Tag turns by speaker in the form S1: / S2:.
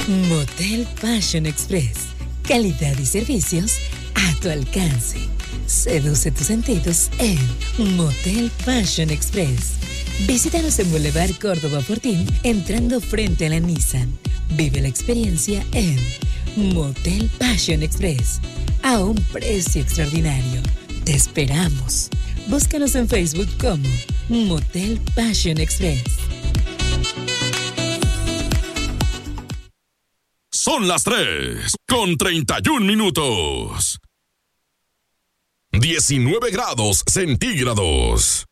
S1: Motel Passion Express. Calidad y servicios a tu alcance. Seduce tus sentidos en Motel Passion Express. Visítanos en Boulevard Córdoba Fortín, entrando frente a la Nissan. Vive la experiencia en Motel Passion Express, a un precio extraordinario. Te esperamos. Búscanos en Facebook como Motel Passion Express.
S2: Son las 3:31. 19 grados centígrados.